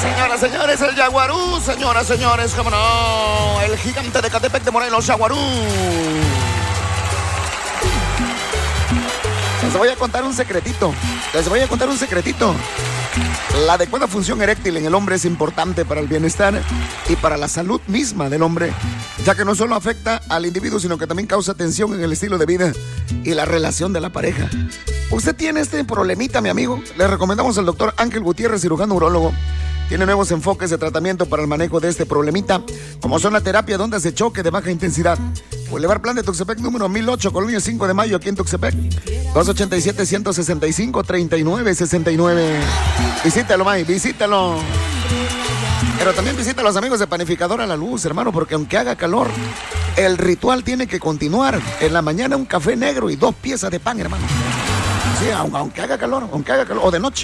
Señoras, señores, el Yaguarú. Señoras, señores, cómo no. El gigante de Catepec de Morelos, Yaguarú. Les voy a contar un secretito. La adecuada función eréctil en el hombre es importante para el bienestar y para la salud misma del hombre, ya que no solo afecta al individuo, sino que también causa tensión en el estilo de vida y la relación de la pareja. ¿Usted tiene este problemita, mi amigo? Le recomendamos al doctor Ángel Gutiérrez, cirujano urólogo. Tiene nuevos enfoques de tratamiento para el manejo de este problemita, como son la terapia de ondas de choque de baja intensidad. Boulevard Plan de Tuxtepec, número 1008, Colonia 5 de Mayo, aquí en Tuxtepec. 287-165-3969. Visítalo, May, visítalo. Pero también visita a los amigos de Panificadora La Luz, hermano, porque aunque haga calor, el ritual tiene que continuar. En la mañana un café negro y 2 piezas de pan, hermano. Sí, aunque haga calor, o de noche.